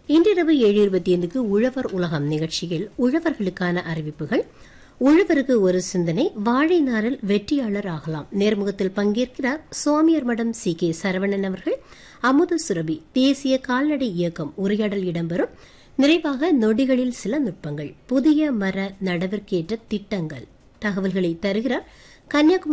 இன்றிரவு 7:25 உழவர் உலகம் நிகழ்ச்சியில் உழவர்களுக்கான அறிவிப்புகள், உழவருக்கு ஒரு சிந்தனை, வாழை நாரில் வெற்றியாளர் ஆகலாம். நேர்முகத்தில் பங்கேற்கிறார் சுவாமியார் மடம் சி.கே. சரவணன் அவர்கள். அமுத சுரபி தேசிய கால்நடை இயக்கம் உரையாடல் இடம்பெறும். நிறைவாக நொடிகளில் சில நுட்பங்கள், புதிய மர நடவிற்கேற்ற திட்டங்கள், தகவல்களை தருகிறார் கன்னியாகுமரி